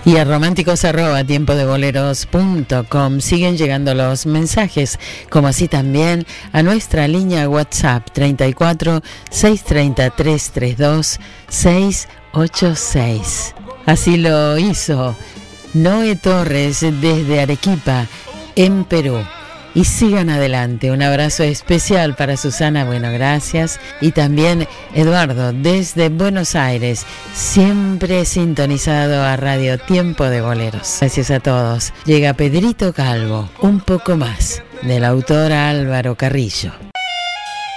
Y a románticos@tiempodeboleros.com siguen llegando los mensajes, como así también a nuestra línea WhatsApp 34 630 332 686. Así lo hizo Noé Torres desde Arequipa, en Perú. Y sigan adelante. Un abrazo especial para Susana, bueno, gracias. Y también Eduardo desde Buenos Aires, siempre sintonizado a Radio Tiempo de Boleros. Gracias a todos. Llega Pedrito Calvo, un poco más, del autor Álvaro Carrillo.